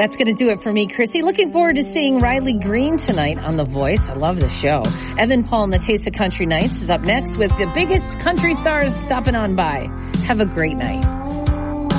That's going to do it for me, Chrissy. Looking forward to seeing Riley Green tonight on The Voice. I love the show. Evan Paul and the Taste of Country Nights is up next with the biggest country stars stopping on by. Have a great night.